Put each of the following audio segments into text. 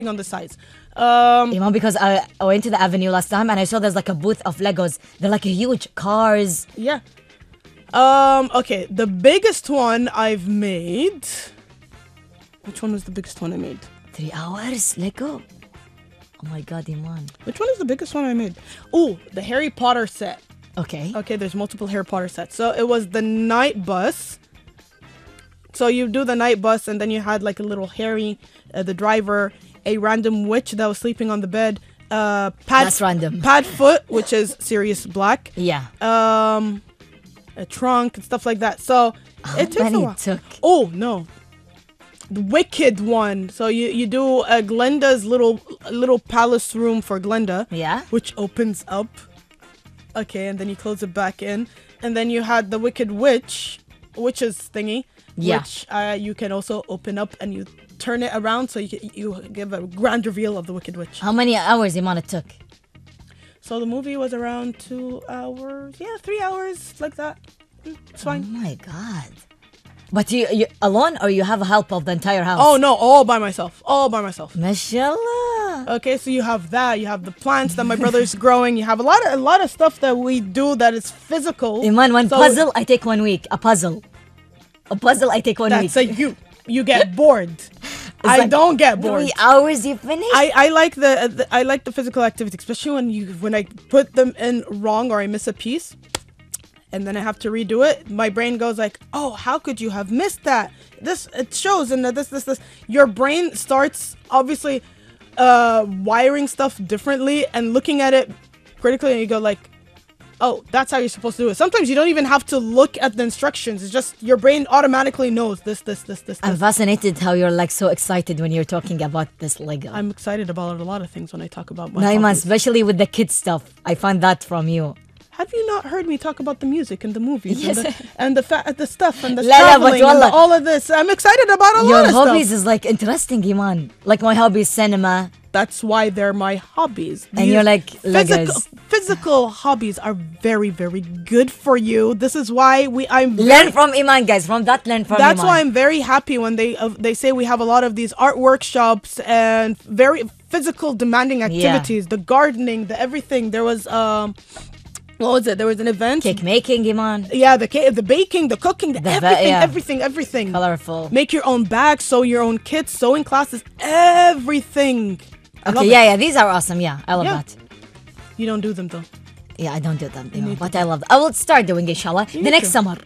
on the sides. Because I went to the Avenue last time and I saw there's like a booth of Legos. They're like huge cars. Yeah. Okay, the biggest one I've made. Which one was the biggest one I made? 3 hours Lego. Oh my god, Iman. Which one is the biggest one I made? Oh, the Harry Potter set. Okay. Okay, there's multiple Harry Potter sets. So it was the night bus. So you do the night bus, and then you had like a little Harry, the driver, a random witch that was sleeping on the bed. That's random. Padfoot, which is Sirius Black. Yeah. A trunk and stuff like that. So it takes many a while. took? Oh no, the Wicked one. So you do Glenda's little palace room for Glenda. Yeah. Which opens up. Okay, and then you close it back in, and then you had the Wicked Witch's thingy. Yeah. Which you can also open up and you turn it around so you give a grand reveal of the Wicked Witch. How many hours, Iman, it took? So the movie was around 2 hours. Yeah, 3 hours, like that. It's fine. Oh my god. But you alone or you have help of the entire house? Oh no, all by myself. All by myself. Mashallah. Okay, so you have that. You have the plants that my brother's growing. You have a lot of stuff that we do that is physical. Iman, one So puzzle, I take 1 week. A puzzle, I take 1 week. That's you get bored. I like don't get bored. 3 hours you finish? I like I like the physical activity, especially when I put them in wrong or I miss a piece, and then I have to redo it. My brain goes like, "Oh, how could you have missed that? It shows in this." Your brain starts obviously wiring stuff differently and looking at it critically, and you go like, "Oh, that's how you're supposed to do it." Sometimes you don't even have to look at the instructions. It's just your brain automatically knows this. I'm fascinated how you're like so excited when you're talking about this Lego. I'm excited about a lot of things when I talk about my Naiman, hobbies. especially with the kids stuff. I find that from you. Have you not heard me talk about the music and the movies Yes. and the stuff and the La, la, but traveling and wallah. all of this? I'm excited about a lot Your of hobbies stuff. is like interesting, Iman. Like my hobby is cinema. That's why they're my hobbies. And you're like, physical hobbies are very, very good for you. This is why Learn from Iman, guys. From that, learn from That's Iman. why I'm very happy when they say we have a lot of these art workshops and very physical demanding activities. The gardening, the everything. There was what was it? There was an event. Cake making, Iman. Yeah, the cake, the baking, the cooking, everything. Colorful. Make your own bags, sew your own kits, sewing classes, everything. I love Okay, it. yeah, these are awesome. Yeah, I love Yeah. that. You don't do them though. Yeah, I don't do them, but I love them. I will start doing it, inshallah. The next too. summer.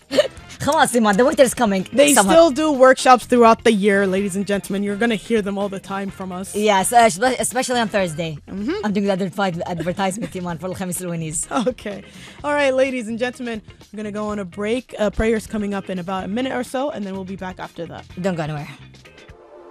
خلاص, Iman, the winter is coming. They Summer. still do workshops throughout the year, ladies and gentlemen. You're gonna hear them all the time from us. Yes, especially on Thursday. I'm doing the advertisement, Iman, for Al-Khamis Al-Waniz. Okay. All right, ladies and gentlemen, we're gonna go on a break. Prayers coming up in about a minute or so, and then we'll be back after that. Don't go anywhere.